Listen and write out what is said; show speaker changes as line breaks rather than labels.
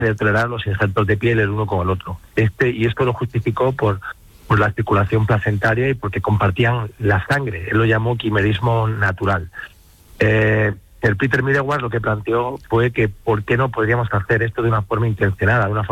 de tolerar los injertos de piel el uno con el otro. Y esto lo justificó por la circulación placentaria y porque compartían la sangre. Él lo llamó quimerismo natural. El Peter Medawar lo que planteó fue que por qué no podríamos hacer esto de una forma intencionada, de una forma